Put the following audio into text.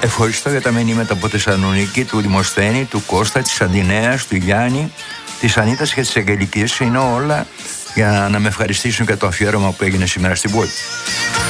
Ευχαριστώ για τα μηνύματα από τη Θεσσαλονίκη, του Δημοσθένη, του Κώστα, της Αντινέας, του Γιάννη, της Ανίτας και της Αγγελικής. Είναι όλα για να με ευχαριστήσουν για το αφιέρωμα που έγινε σήμερα στην πόλη.